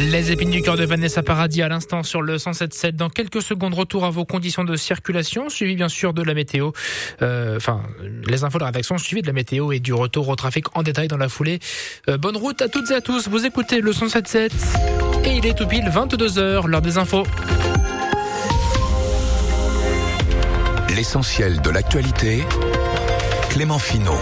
Les épines du cœur de Vanessa Paradis à l'instant sur le 107.7. Dans quelques secondes, retour à vos conditions de circulation, suivi bien sûr de la météo. Les infos de la rédaction, suivi de la météo et du retour au trafic en détail dans la foulée. Bonne route à toutes et à tous. Vous écoutez le 107.7 et il est tout pile 22h, l'heure des infos. L'essentiel de l'actualité, Clément Finot.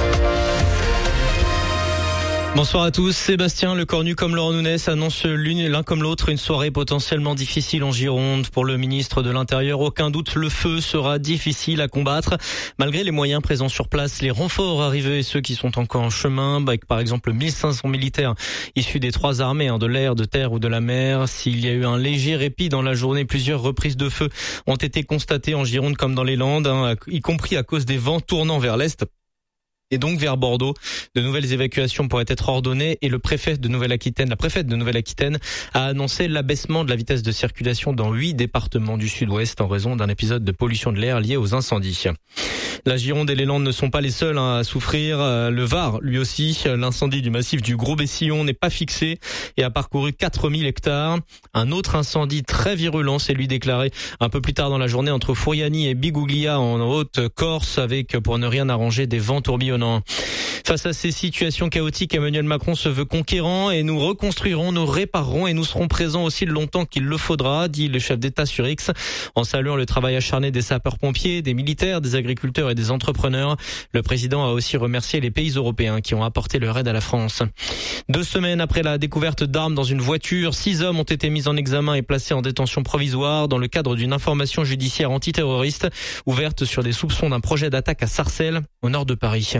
Bonsoir à tous. Sébastien Lecornu comme Laurent Nunez annoncent l'un comme l'autre une soirée potentiellement difficile en Gironde. Pour le ministre de l'Intérieur, aucun doute, le feu sera difficile à combattre. Malgré les moyens présents sur place, les renforts arrivés et ceux qui sont encore en chemin, avec par exemple 1500 militaires issus des 3 armées, de l'air, de terre ou de la mer. S'il y a eu un léger répit dans la journée, plusieurs reprises de feu ont été constatées en Gironde comme dans les Landes, y compris à cause des vents tournant vers l'est. Et donc vers Bordeaux, de nouvelles évacuations pourraient être ordonnées et la préfète de Nouvelle-Aquitaine a annoncé l'abaissement de la vitesse de circulation dans 8 départements du sud-ouest en raison d'un épisode de pollution de l'air lié aux incendies. La Gironde et les Landes ne sont pas les seuls à souffrir. Le Var, lui aussi, l'incendie du massif du Gros-Bessillon n'est pas fixé et a parcouru 4000 hectares. Un autre incendie très virulent s'est lui déclaré un peu plus tard dans la journée entre Fouriani et Biguglia en Haute-Corse avec, pour ne rien arranger, des vents tourbillonnants. Face à ces situations chaotiques, Emmanuel Macron se veut conquérant et nous reconstruirons, nous réparerons et nous serons présents aussi longtemps qu'il le faudra, dit le chef d'État sur X, en saluant le travail acharné des sapeurs-pompiers, des militaires, des agriculteurs et des entrepreneurs. Le président a aussi remercié les pays européens qui ont apporté leur aide à la France. 2 semaines après la découverte d'armes dans une voiture, 6 hommes ont été mis en examen et placés en détention provisoire dans le cadre d'une information judiciaire antiterroriste ouverte sur des soupçons d'un projet d'attaque à Sarcelles, au nord de Paris.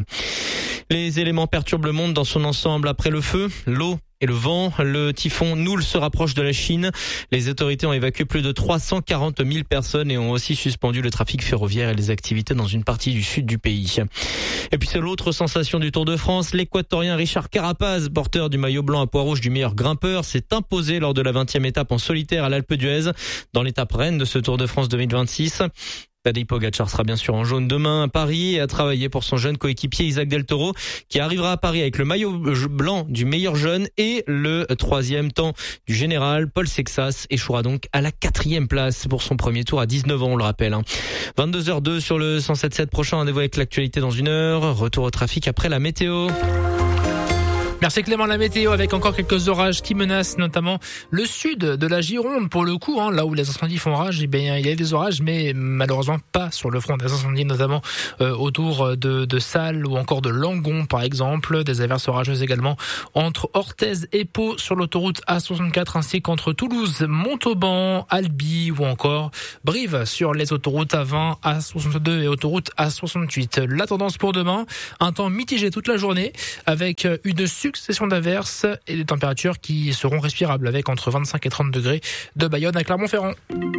Les éléments perturbent le monde dans son ensemble après le feu, l'eau et le vent. Le typhon Noul se rapproche de la Chine. Les autorités ont évacué plus de 340 000 personnes et ont aussi suspendu le trafic ferroviaire et les activités dans une partie du sud du pays. Et puis c'est l'autre sensation du Tour de France. L'Équatorien Richard Carapaz, porteur du maillot blanc à pois rouge du meilleur grimpeur, s'est imposé lors de la 20e étape en solitaire à l'Alpe d'Huez, dans l'étape reine de ce Tour de France 2026. Tadej Pogacar sera bien sûr en jaune demain à Paris et a travaillé pour son jeune coéquipier Isaac Del Toro qui arrivera à Paris avec le maillot blanc du meilleur jeune et le 3e temps du général. Paul Sexas échouera donc à la 4e place pour son premier tour à 19 ans, on le rappelle. 22h02 sur le 107.7, prochain rendez-vous avec l'actualité dans 1 heure. Retour au trafic après la météo. Merci Clément, la météo avec encore quelques orages qui menacent notamment le sud de la Gironde. Pour le coup, là où les incendies font rage, il y a des orages, mais malheureusement pas sur le front des incendies, notamment autour de Salles ou encore de Langon par exemple. Des averses orageuses également entre Orthez et Pau sur l'autoroute A64 ainsi qu'entre Toulouse, Montauban, Albi ou encore Brive sur les autoroutes A20, A62 et autoroute A68. La tendance pour demain, un temps mitigé toute la journée avec une succession d'averses et des températures qui seront respirables avec entre 25 et 30 degrés de Bayonne à Clermont-Ferrand.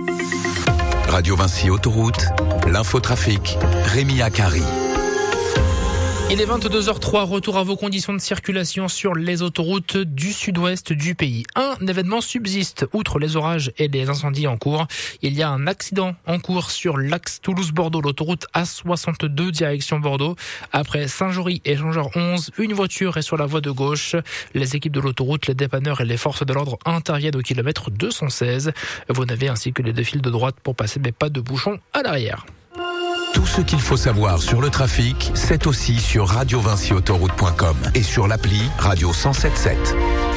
Radio Vinci Autoroute, l'infotrafic, Rémi Akari. Il est 22h03, retour à vos conditions de circulation sur les autoroutes du sud-ouest du pays. Un événement subsiste, outre les orages et les incendies en cours. Il y a un accident en cours sur l'axe Toulouse-Bordeaux, l'autoroute A62 direction Bordeaux. Après Saint-Jory et Changeur 11, une voiture est sur la voie de gauche. Les équipes de l'autoroute, les dépanneurs et les forces de l'ordre interviennent au kilomètre 216. Vous n'avez ainsi que les 2 fils de droite pour passer, mais pas de bouchon à l'arrière. Tout ce qu'il faut savoir sur le trafic, c'est aussi sur radiovinciautoroute.com et sur l'appli Radio 107.7.